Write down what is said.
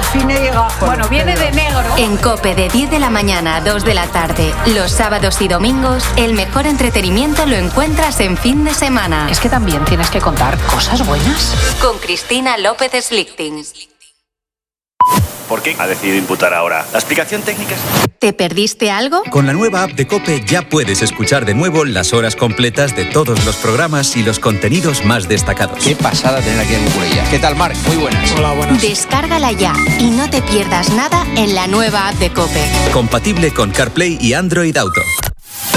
cine llega. Bueno, viene de negro. En COPE de 10 de la mañana a 2 de la tarde, los sábados y domingos, el mejor entretenimiento lo encuentras en fin de semana. Es que también tienes que contar cosas buenas. Con Cristina López Slichting. ¿Por qué ha decidido imputar ahora? ¿La explicación técnica es...? ¿Te perdiste algo? Con la nueva app de COPE ya puedes escuchar de nuevo las horas completas de todos los programas y los contenidos más destacados. Qué pasada tener aquí a Cucurella. ¿Qué tal, Marc? Muy buenas. Hola, buenas. Descárgala ya y no te pierdas nada en la nueva app de COPE. Compatible con CarPlay y Android Auto.